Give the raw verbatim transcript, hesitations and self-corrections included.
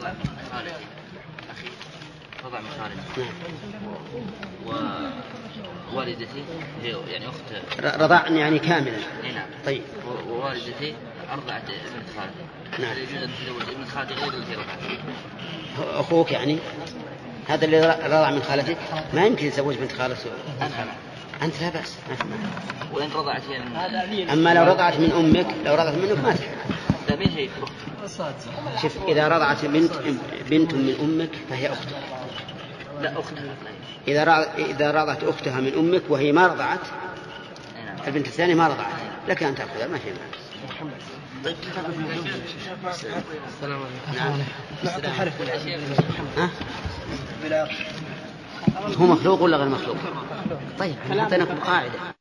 رضع من خالتي أخي، رضع من خالتي، ووالدتي هي يعني أخت رضع يعني كاملا. نعم. طيب. ووالدتي أرضعت ابنة خالتي. نعم. يجوز أن تزوج ابنة خالتي غير التي رضعت. أخوك يعني هذا اللي رضع من خالتك ما يمكن يتزوج بنت خالته. أنا أنت لا بأس. وإن رضعت يعني. أما لو رضعت من أمك، لو رضعت منك ما تحب. لا مين هي؟ شوف إذا رضعت بنت بنت من أمك فهي أختك. لا أختها. إذا رضعت إذا رضعت أختها من أمك وهي ما رضعت، البنت الثانية ما رضعت، لك أن تأخذها ما في مانع. طيب كيف أقول السلام عليكم. لا تحرف بالأشياء. ها؟ هو مخلوق ولا غير مخلوق؟ طيب حتى نكون قاعدة.